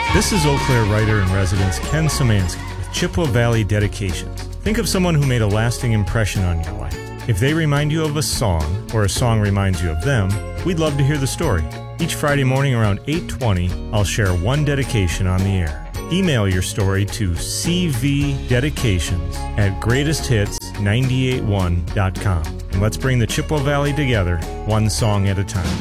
This is Eau Claire writer-in-residence Ken Szymanski with Chippewa Valley Dedications. Think of someone who made a lasting impression on your life. If they remind you of a song, or a song reminds you of them, we'd love to hear the story. Each Friday morning around 8:20, I'll share one dedication on the air. Email your story to cvdedications@greatesthits981.com. And let's bring the Chippewa Valley together, one song at a time.